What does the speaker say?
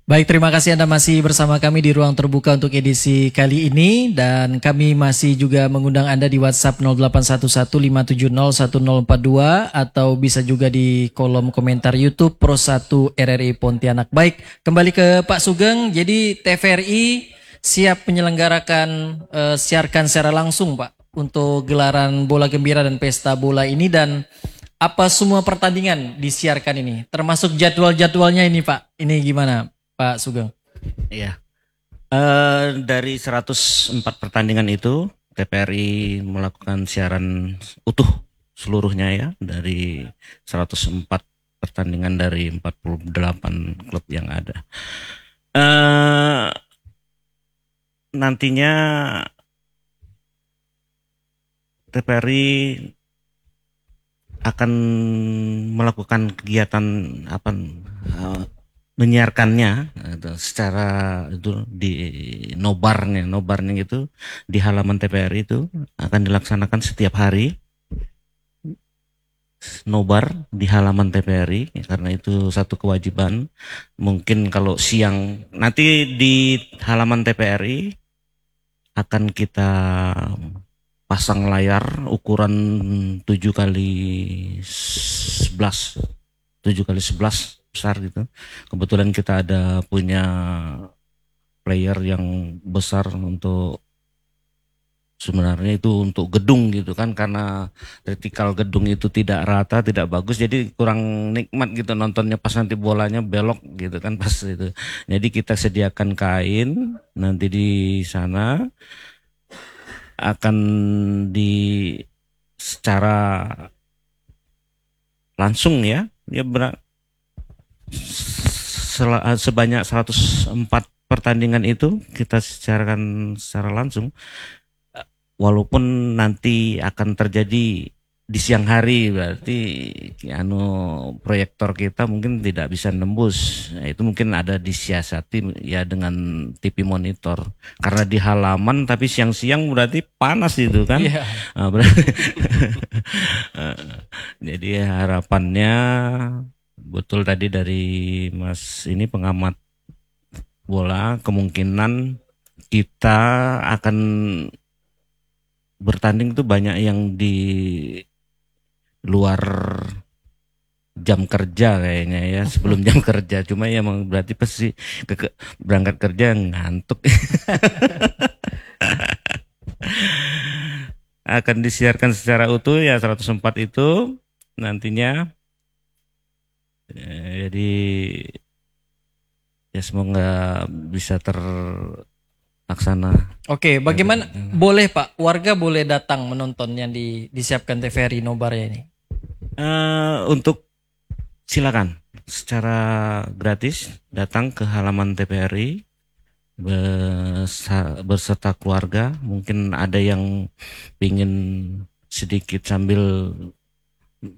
Baik, terima kasih Anda masih bersama kami di Ruang Terbuka untuk edisi kali ini dan kami masih juga mengundang Anda di WhatsApp 081157011042 atau bisa juga di kolom komentar YouTube Pro 1 RRI Pontianak. Baik, kembali ke Pak Sugeng. Jadi TVRI siap menyelenggarakan siarkan secara langsung Pak untuk gelaran bola gembira dan pesta bola ini dan apa semua pertandingan disiarkan ini termasuk jadwal-jadwalnya ini Pak. Ini gimana? Pak Sugeng. Iya. Dari 104 pertandingan itu, TVRI melakukan siaran utuh seluruhnya ya, dari 104 pertandingan dari 48 klub yang ada. Eh, Nantinya TVRI akan melakukan kegiatan apa menyiarkannya secara itu di nobarnya itu di halaman TVRI itu akan dilaksanakan setiap hari nobar di halaman TVRI karena itu satu kewajiban. Mungkin kalau siang nanti di halaman TVRI akan kita pasang layar ukuran 7 kali 11 7 kali 11 besar gitu. Kebetulan kita ada punya player yang besar untuk sebenarnya itu untuk gedung gitu kan karena vertikal gedung itu tidak rata, tidak bagus jadi kurang nikmat gitu nontonnya pas nanti bolanya belok gitu kan pas itu. Jadi kita sediakan kain nanti di sana akan di secara langsung ya sebanyak 104 pertandingan itu kita sicarakan secara langsung walaupun nanti akan terjadi di siang hari berarti proyektor kita mungkin tidak bisa nembus. Nah, itu mungkin ada disiasati ya dengan TV monitor karena di halaman tapi siang-siang berarti panas itu kan. Iya. Nah, berarti jadi harapannya betul tadi dari Mas ini pengamat bola kemungkinan kita akan bertanding tuh banyak yang di luar jam kerja kayaknya ya sebelum jam kerja cuma ya emang berarti pasti berangkat kerja ngantuk akan disiarkan secara utuh ya 104 itu nantinya jadi ya semoga bisa terlaksana. Oke, bagaimana boleh Pak, warga boleh datang menonton yang disiapkan TVRI Nobarnya ini? Untuk silakan secara gratis datang ke halaman TVRI berserta keluarga. Mungkin ada yang ingin sedikit sambil